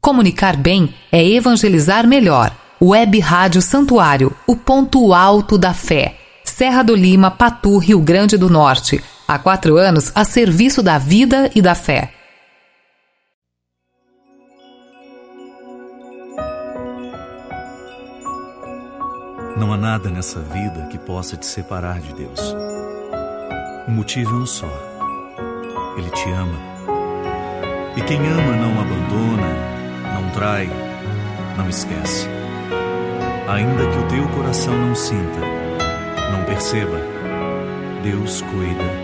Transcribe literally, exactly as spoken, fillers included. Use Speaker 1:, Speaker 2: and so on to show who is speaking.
Speaker 1: Comunicar bem é evangelizar melhor. Web Rádio Santuário, o ponto alto da fé. Serra do Lima, Patu, Rio Grande do Norte. Há quatro anos a serviço da vida e da fé.
Speaker 2: Não há nada nessa vida que possa te separar de Deus. O motivo é um só. Ele te ama. E quem ama não abandona, não trai, não esquece. Ainda que o teu coração não sinta, não perceba, Deus cuida